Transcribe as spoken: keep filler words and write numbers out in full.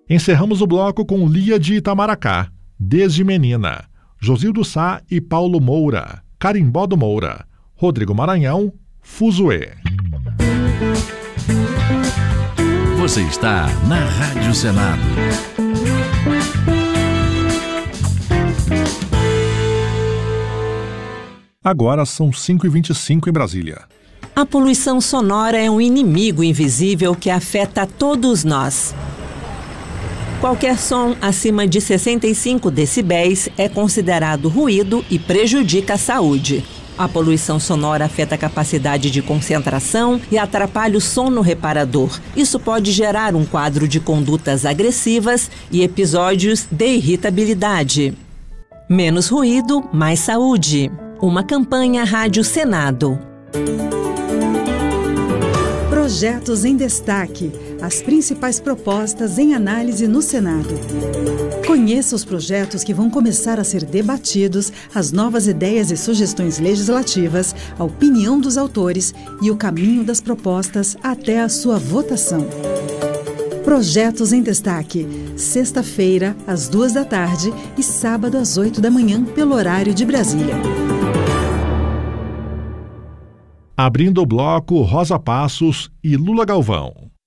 Encerramos o bloco com Lia de Itamaracá, Desde Menina, Josildo Sá e Paulo Moura, Carimbó do Moura, Rodrigo Maranhão, Fuzuê. Você está na Rádio Senado. Agora são cinco e vinte e cinco em Brasília. A poluição sonora é um inimigo invisível que afeta todos nós. Qualquer som acima de sessenta e cinco decibéis é considerado ruído e prejudica a saúde. A poluição sonora afeta a capacidade de concentração e atrapalha o sono reparador. Isso pode gerar um quadro de condutas agressivas e episódios de irritabilidade. Menos ruído, mais saúde. Uma campanha Rádio Senado. Projetos em destaque. As principais propostas em análise no Senado. Conheça os projetos que vão começar a ser debatidos, as novas ideias e sugestões legislativas, a opinião dos autores e o caminho das propostas até a sua votação. Projetos em destaque. Sexta-feira, às duas da tarde e sábado, às oito da manhã, pelo horário de Brasília. Abrindo o bloco, Rosa Passos e Lula Galvão.